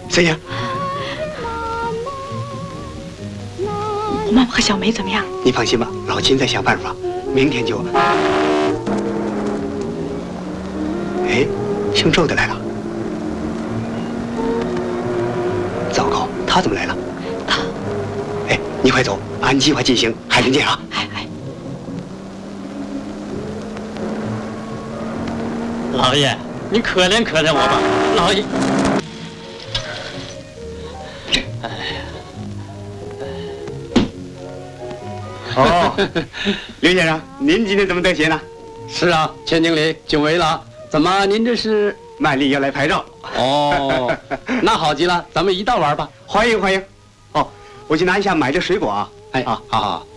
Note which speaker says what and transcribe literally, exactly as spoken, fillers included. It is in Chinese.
Speaker 1: 怎样？
Speaker 2: 我妈妈和小梅怎么样？
Speaker 1: 你放心吧，老秦在想办法，明天就……哎，姓周的来了。糟糕，他怎么来了？
Speaker 2: 他……
Speaker 1: 哎，你快走，按计划进行，海林见啊！
Speaker 2: 哎哎，
Speaker 3: 老爷，您可怜可怜我吧，老爷。哎。
Speaker 1: 哦，刘先生，您今天怎么得闲呢？
Speaker 4: 是啊，钱经理久违了。怎么，您这是
Speaker 1: 曼丽要来拍照？
Speaker 4: 哦，那好极了，咱们一道玩吧。
Speaker 1: 欢迎欢迎。哦，我去拿一下买的水果啊。
Speaker 4: 哎，
Speaker 1: 啊，
Speaker 4: 好好。